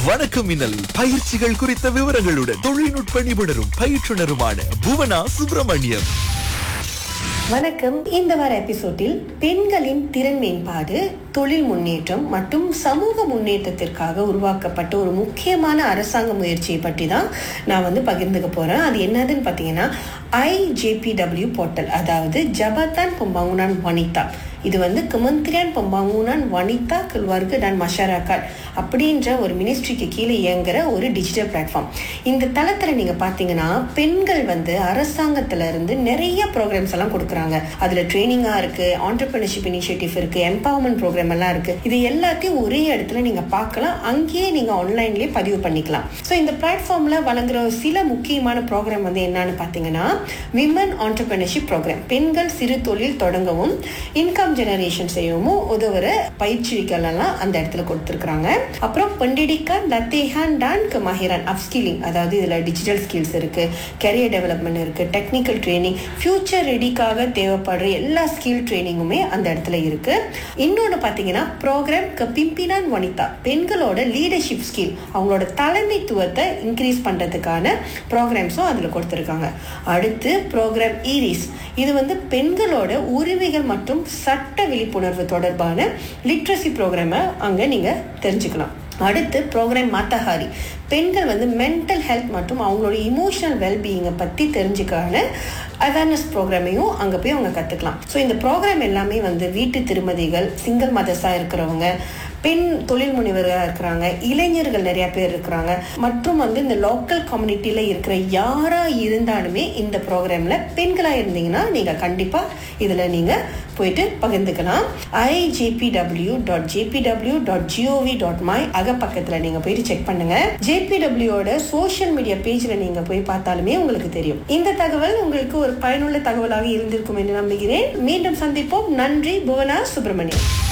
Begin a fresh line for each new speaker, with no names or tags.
வணக்கம் மின்னல் பயிற்சிகள் குறித்த விவரங்களுடன் தொழில்நுட்ப நிபுணரும் பயிற்றுனருமான புவனா சுப்பிரமணியம்.
வணக்கம். இந்த வார எபிசோடில் பெண்களின் திறன் மேம்பாடு, தொழில் முன்னேற்றம் மற்றும் சமூக முன்னேற்றத்திற்காக உருவாக்கப்பட்ட ஒரு முக்கியமான அரசாங்க முயற்சியை பற்றி தான் நான் பகிர்ந்துக்க போறேன். அது என்னதுன்னு பார்த்தீங்கன்னா IJPW போர்ட்டல், அதாவது ஜபதான் Pembangunan Wanita. இது Kementerian Pembangunan Wanita Keluarga dan Masyarakat அப்படின்ற ஒரு மினிஸ்ட்ரிக்கு கீழே இயங்குற ஒரு டிஜிட்டல் பிளாட்ஃபார்ம். இந்த தளத்தில் நீங்கள் பார்த்தீங்கன்னா பெண்கள் அரசாங்கத்துல இருந்து நிறைய ப்ரோக்ராம்ஸ் எல்லாம் கொடுக்குறாங்க. அதுல ட்ரைனிங்காக இருக்கு, ஆண்டர்பிரினர்ஷிப் இனிஷியேட்டிவ் இருக்கு, எம்பவர்மெண்ட் ப்ரோக்ராம் எல்லாம் இருக்கு. இது எல்லாத்தையும் ஒரே இடத்துல நீங்க பார்க்கலாம். அங்கேயே நீங்க ஆன்லைன்லயே பதிவு பண்ணிக்கலாம். ஸோ இந்த பிளாட்ஃபார்ம்ல வழங்குற சில முக்கியமான ப்ரோக்ராம் என்னன்னு பார்த்தீங்கன்னா விமன் ஆண்டர்பிரினர்ஷிப் ப்ரோக்ராம், பெண்கள் சிறு தொழில் தொடங்கவும் இன்கம் ஜெனரேஷன் செய்யவும் உதவுற பயிற்சிகள் எல்லாம் அந்த இடத்துல கொடுத்துருக்காங்க. அப்புறம் pendidikan latihan dan kemahiran upskilling, அதாவது இதுல டிஜிட்டல் ஸ்கில்ஸ் இருக்கு, கரியர் டெவலப்மெண்ட் இருக்கு, டெக்னிக்கல் ட்ரைனிங், ஃபியூச்சர் ரெடிக்காக தேவைப்படுற எல்லா ஸ்கில் ட்ரைனிங்குமே அந்த இடத்துல இருக்கு. இன்னொன்று பார்த்தீங்கன்னா ப்ரோக்ராம் Kepimpinan Wanita, பெண்களோட லீடர்ஷிப் ஸ்கில், அவங்களோட தலைமைத்துவத்தை இன்க்ரீஸ் பண்றதுக்கான ப்ரோக்ராம்ஸும் அதுல கொடுத்துருக்காங்க. அடுத்து ப்ரோக்ராம் ஈரிஸ், இது பெண்களோட உரிமைகள் மற்றும் சட்ட விழிப்புணர்வு தொடர்பான லிட்ரஸி ப்ரோக்ராமை அங்க நீங்க தெரிஞ்சுக்கலாம். அடுத்து ப்ரோக்ராம் மாத்தஹாரி, பெண்கள் மென்டல் ஹெல்த் மற்றும் அவங்களோட இமோஷனல் வெல்பீயிங்கை பற்றி தெரிஞ்சுக்கான அவேர்னஸ் ப்ரோக்ராமையும் அங்கே போய் அவங்க கற்றுக்கலாம். ஸோ இந்த ப்ரோக்ராம் எல்லாமே வீட்டு திருமதிகள், சிங்கிள் மதர்ஸாக இருக்கிறவங்க, பெண் தொழில் முனைவர்களாக இருக்கிறாங்க, இளைஞர்கள் நிறைய பேர் இருக்கிறாங்க, மற்றும் இந்த லோக்கல் கம்யூனிட்டியில் இருக்கிற யாராக இருந்தாலுமே இந்த ப்ரோக்ராமில் பெண்களாக இருந்தீங்கன்னா நீங்கள் கண்டிப்பாக இதில் நீங்கள் போயிட்டு பகிர்ந்துக்கலாம். IJPW.jpw.gov.my அகப்பக்கத்தில் நீங்கள் போயிட்டு செக் பண்ணுங்க. JPWோட சோஷியல் மீடியா பேஜில் நீங்கள் போய் பார்த்தாலுமே உங்களுக்கு தெரியும். இந்த தகவல் உங்களுக்கு ஒரு பயனுள்ள தகவலாக இருந்திருக்கும் என்று நம்புகிறேன். மீண்டும் சந்திப்போம். நன்றி. புவனா சுப்பிரமணியம்.